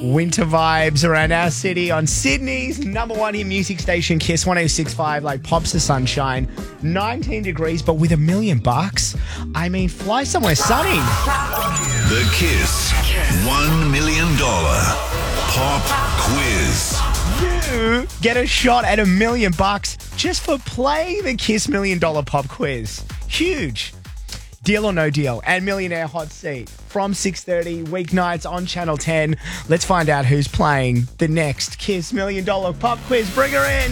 Winter vibes around our city on Sydney's number one hit music station, Kiss 106.5, like pops the sunshine. 19 degrees, but with $1 million. I mean, fly somewhere sunny. The Kiss $1 million Pop Quiz. You get a shot at $1 million just for playing the Kiss $1 million Pop Quiz. Huge. Deal or no deal, and Millionaire Hot Seat from 6:30 weeknights on Channel 10. Let's find out who's playing the next Kiss $1 million Pop Quiz. Bring her in.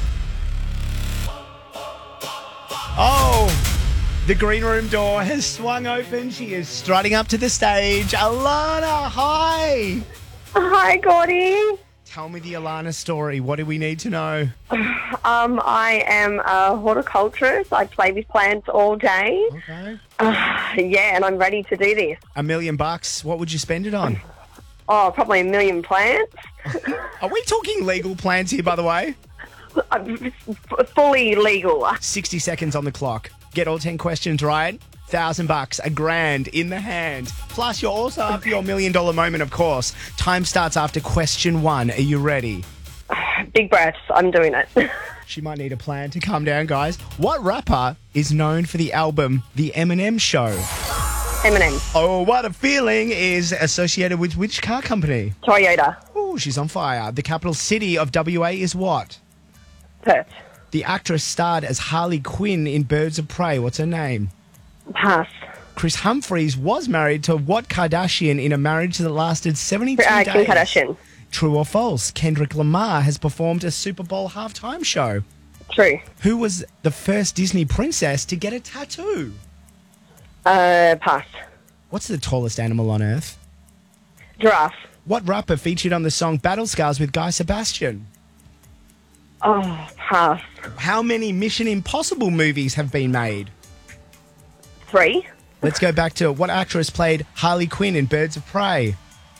Oh, the green room door has swung open. She is strutting up to the stage. Alana, hi. Hi, Gordy. Tell me the Alana story. What do we need to know? I am a horticulturist. I play with plants all day. Okay. Yeah, and I'm ready to do this. $1 million. What would you spend it on? Oh, probably 1 million plants. Are we talking legal plants here, by the way? Fully legal. 60 seconds on the clock. Get all 10 questions right. $1,000, $1,000 in the hand. Plus, you're also up for your $1 million moment, of course. Time starts after question 1. Are you ready? Big breaths. I'm doing it. She might need a plan to calm down, guys. What rapper is known for the album The Eminem Show? Eminem. Oh, What a Feeling is associated with which car company? Toyota. Oh, she's on fire. The capital city of WA is what? Perth. The actress starred as Harley Quinn in Birds of Prey. What's her name? Pass. Chris Humphries was married to what Kardashian in a marriage that lasted 72 days? Kim Kardashian. True or false? Kendrick Lamar has performed a Super Bowl halftime show. True. Who was the first Disney princess to get a tattoo? Pass. What's the tallest animal on Earth? Giraffe. What rapper featured on the song Battle Scars with Guy Sebastian? Oh, pass. How many Mission Impossible movies have been made? 3. Let's go back to what actress played Harley Quinn in Birds of Prey?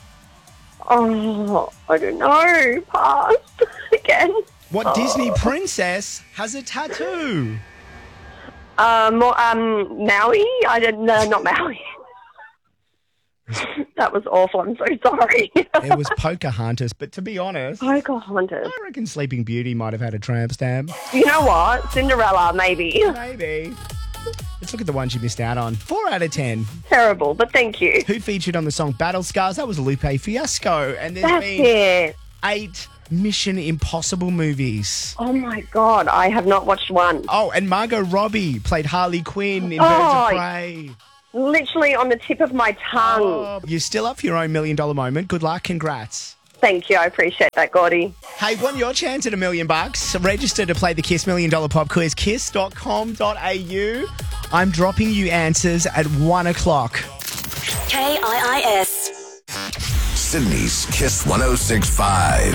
Oh, I don't know. Pass. Again. What Disney princess has a tattoo? Maui? I didn't. No, not Maui. That was awful. I'm so sorry. It was Pocahontas, but to be honest, Pocahontas. I reckon Sleeping Beauty might have had a tramp stamp. You know what? Cinderella, maybe. Maybe. Let's look at the ones you missed out on. 4 out of 10. Terrible, but thank you. Who featured on the song Battle Scars? That was Lupe Fiasco. And there's That's been it. 8 Mission Impossible movies. Oh, my God. I have not watched one. Oh, and Margot Robbie played Harley Quinn in Birds of Prey. Literally on the tip of my tongue. Oh, you're still up for your own $1 million moment. Good luck. Congrats. Thank you. I appreciate that, Gordy. Hey, want your chance at $1 million? Register to play the Kiss $1 million Pop Quiz, kiss.com.au. I'm dropping you answers at 1 o'clock. KIIS. Sydney's Kiss 106.5.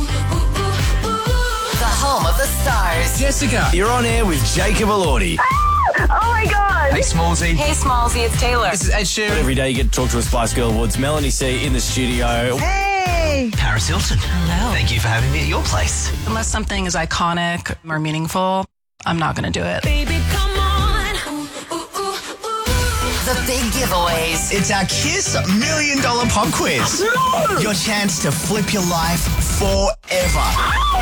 The home of the stars. Jessica, you're on air with Jacob Elordi. Oh, my God. Hey, Smallsy. Hey, Smallsy, it's Taylor. This is Ed Sheeran. Every day you get to talk to a Spice Girl Awards. Melanie C in the studio. Hey. Paris Hilton. Hello. Thank you for having me at your place. Unless something is iconic or meaningful, I'm not going to do it. Baby, come on. The big giveaways. It's our Kiss $1 million Pop Quiz. Your chance to flip your life forever.